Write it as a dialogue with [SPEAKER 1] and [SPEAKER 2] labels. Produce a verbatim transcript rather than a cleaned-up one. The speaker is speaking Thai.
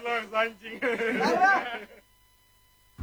[SPEAKER 1] เลิกซะจริง
[SPEAKER 2] เอาละ